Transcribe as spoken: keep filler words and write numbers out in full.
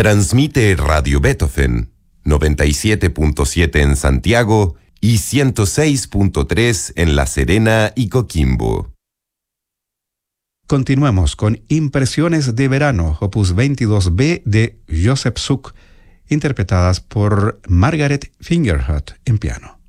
Transmite Radio Beethoven, noventa y siete punto siete en Santiago y ciento seis punto tres en La Serena y Coquimbo. Continuamos con Impresiones de Verano, opus veintidós B de Joseph Suk, interpretadas por Margaret Fingerhut en piano.